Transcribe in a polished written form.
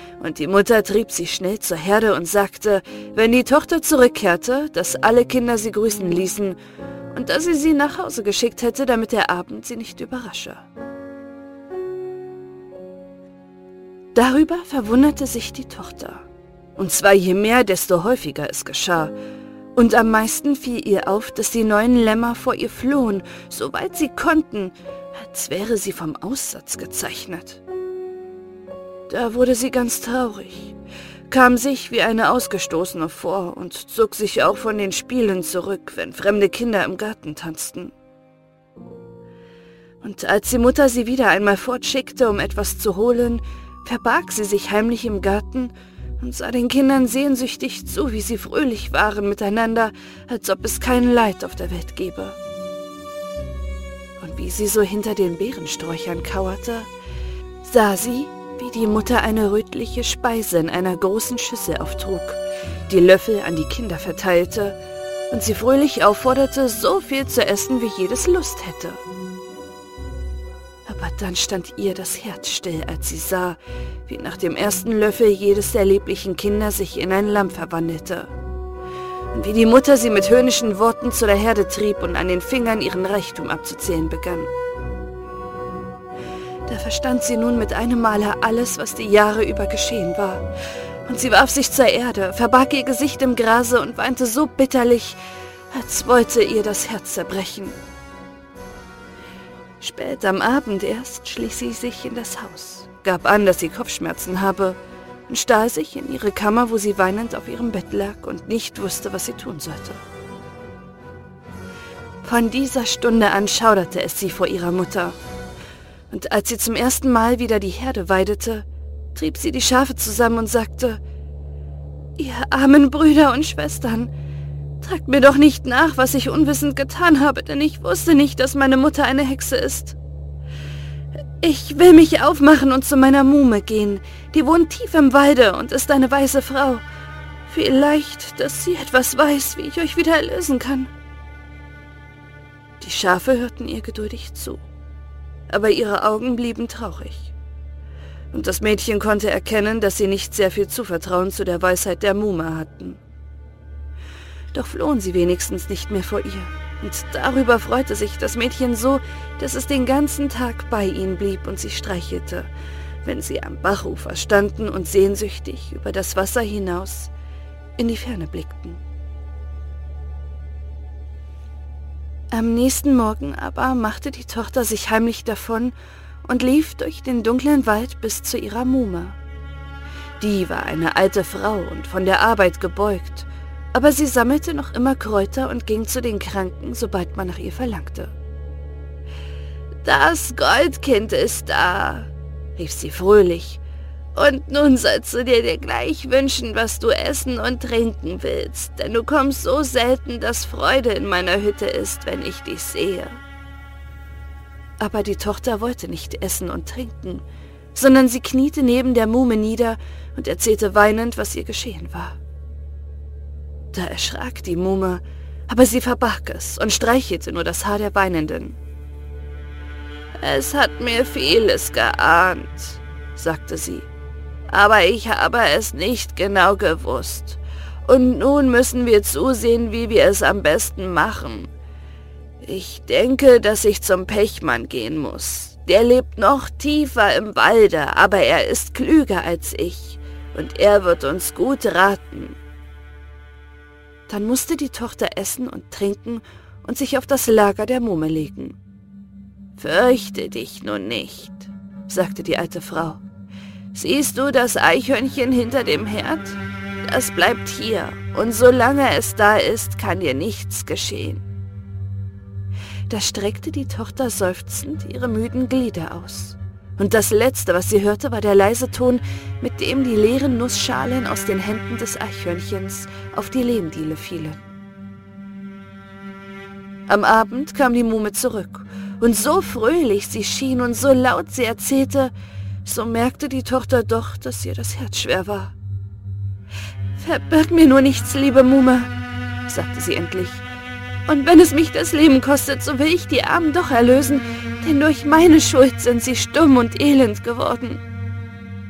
und die Mutter trieb sie schnell zur Herde und sagte, wenn die Tochter zurückkehrte, dass alle Kinder sie grüßen ließen und dass sie nach Hause geschickt hätte, damit der Abend sie nicht überrasche. Darüber verwunderte sich die Tochter. Und zwar je mehr, desto häufiger es geschah. Und am meisten fiel ihr auf, dass die 9 Lämmer vor ihr flohen, so weit sie konnten, als wäre sie vom Aussatz gezeichnet. Da wurde sie ganz traurig, kam sich wie eine Ausgestoßene vor und zog sich auch von den Spielen zurück, wenn fremde Kinder im Garten tanzten. Und als die Mutter sie wieder einmal fortschickte, um etwas zu holen, verbarg sie sich heimlich im Garten und sah den Kindern sehnsüchtig zu, wie sie fröhlich waren miteinander, als ob es kein Leid auf der Welt gäbe. Und wie sie so hinter den Beerensträuchern kauerte, sah sie, wie die Mutter eine rötliche Speise in einer großen Schüssel auftrug, die Löffel an die Kinder verteilte und sie fröhlich aufforderte, so viel zu essen, wie jedes Lust hätte. Aber dann stand ihr das Herz still, als sie sah, wie nach dem ersten Löffel jedes der leblichen Kinder sich in ein Lamm verwandelte. Und wie die Mutter sie mit höhnischen Worten zu der Herde trieb und an den Fingern ihren Reichtum abzuzählen begann. Da verstand sie nun mit einem Male alles, was die Jahre über geschehen war. Und sie warf sich zur Erde, verbarg ihr Gesicht im Grase und weinte so bitterlich, als wollte ihr das Herz zerbrechen. Spät am Abend erst schlich sie sich in das Haus, gab an, dass sie Kopfschmerzen habe und stahl sich in ihre Kammer, wo sie weinend auf ihrem Bett lag und nicht wusste, was sie tun sollte. Von dieser Stunde an schauderte es sie vor ihrer Mutter. Und als sie zum ersten Mal wieder die Herde weidete, trieb sie die Schafe zusammen und sagte, »Ihr armen Brüder und Schwestern, tragt mir doch nicht nach, was ich unwissend getan habe, denn ich wusste nicht, dass meine Mutter eine Hexe ist. Ich will mich aufmachen und zu meiner Muhme gehen, die wohnt tief im Walde und ist eine weise Frau. Vielleicht, dass sie etwas weiß, wie ich euch wieder erlösen kann.« Die Schafe hörten ihr geduldig zu, aber ihre Augen blieben traurig. Und das Mädchen konnte erkennen, dass sie nicht sehr viel Zuvertrauen zu der Weisheit der Muhme hatten. Doch flohen sie wenigstens nicht mehr vor ihr, und darüber freute sich das Mädchen so, dass es den ganzen Tag bei ihnen blieb und sie streichelte, wenn sie am Bachufer standen und sehnsüchtig über das Wasser hinaus in die Ferne blickten. Am nächsten Morgen aber machte die Tochter sich heimlich davon und lief durch den dunklen Wald bis zu ihrer Muhme. Die war eine alte Frau und von der Arbeit gebeugt, aber sie sammelte noch immer Kräuter und ging zu den Kranken, sobald man nach ihr verlangte. »Das Goldkind ist da«, rief sie fröhlich, »und nun sollst du dir gleich wünschen, was du essen und trinken willst, denn du kommst so selten, dass Freude in meiner Hütte ist, wenn ich dich sehe.« Aber die Tochter wollte nicht essen und trinken, sondern sie kniete neben der Muhme nieder und erzählte weinend, was ihr geschehen war. Da erschrak die Muhme, aber sie verbarg es und streichelte nur das Haar der Weinenden. »Es hat mir vieles geahnt«, sagte sie, »aber ich habe es nicht genau gewusst. Und nun müssen wir zusehen, wie wir es am besten machen. Ich denke, dass ich zum Pechmann gehen muss. Der lebt noch tiefer im Walde, aber er ist klüger als ich, und er wird uns gut raten.« Dann musste die Tochter essen und trinken und sich auf das Lager der Muhme legen. »Fürchte dich nun nicht«, sagte die alte Frau. »Siehst du das Eichhörnchen hinter dem Herd? Das bleibt hier, und solange es da ist, kann dir nichts geschehen.« Da streckte die Tochter seufzend ihre müden Glieder aus. Und das Letzte, was sie hörte, war der leise Ton, mit dem die leeren Nussschalen aus den Händen des Eichhörnchens auf die Lehmdiele fielen. Am Abend kam die Muhme zurück, und so fröhlich sie schien und so laut sie erzählte, so merkte die Tochter doch, dass ihr das Herz schwer war. »Verbirg mir nur nichts, liebe Muhme«, sagte sie endlich. »Und wenn es mich das Leben kostet, so will ich die Armen doch erlösen, denn durch meine Schuld sind sie stumm und elend geworden.